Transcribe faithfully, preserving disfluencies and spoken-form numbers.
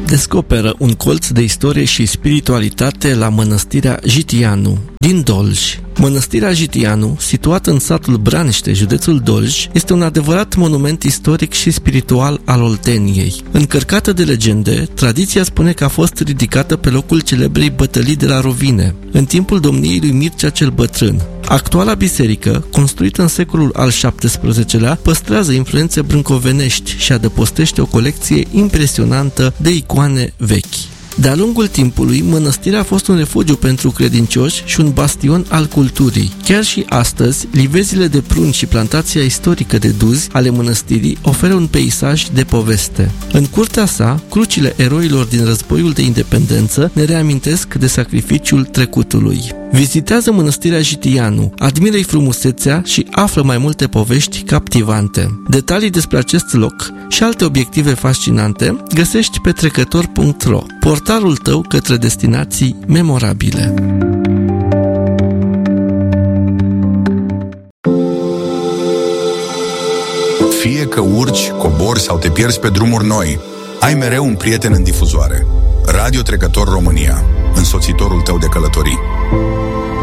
descoperă un colț de istorie și spiritualitate la mănăstirea Jitianu din Dolj. Mănăstirea Jitianu, situată în satul Braniște, județul Dolj, este un adevărat monument istoric și spiritual al Olteniei. Încărcată de legende, tradiția spune că a fost ridicată pe locul celebrei bătălii de la Rovine, în timpul domniei lui Mircea cel Bătrân. Actuala biserică, construită în secolul al șaptesprezecelea, păstrează influențe brâncovenești și adăpostește o colecție impresionantă de icoane vechi. De-a lungul timpului, mănăstirea a fost un refugiu pentru credincioși și un bastion al culturii. Chiar și astăzi, livezile de prun și plantația istorică de duzi ale mănăstirii oferă un peisaj de poveste. În curtea sa, crucile eroilor din războiul de independență ne reamintesc de sacrificiul trecutului. Vizitează mănăstirea Jitianu, admiră-i frumusețea și află mai multe povești captivante. Detalii despre acest loc și alte obiective fascinante găsești pe trecător punct ro, portalul tău către destinații memorabile. Fie că urci, cobori sau te pierzi pe drumuri noi, ai mereu un prieten în difuzoare. Radio Trecător România, însoțitorul tău de călătorii.